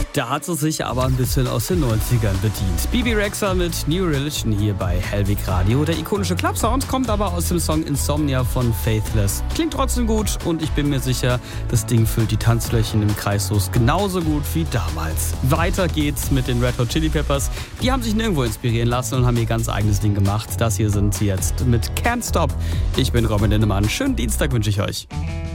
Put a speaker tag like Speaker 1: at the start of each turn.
Speaker 1: Da hat sie sich aber ein bisschen aus den 90ern bedient. Bebe Rexha mit New Religion hier bei Hellwig Radio. Der ikonische Club-Sound kommt aber aus dem Song Insomnia von Faithless. Klingt trotzdem gut und ich bin mir sicher, das Ding füllt die Tanzflächen im Kreislos genauso gut wie damals. Weiter geht's mit den Red Hot Chili Peppers. Die haben sich nirgendwo inspirieren lassen und haben ihr ganz eigenes Ding gemacht. Das hier sind sie jetzt mit Can't Stop. Ich bin Robin Lindemann. Schönen Dienstag wünsche ich euch.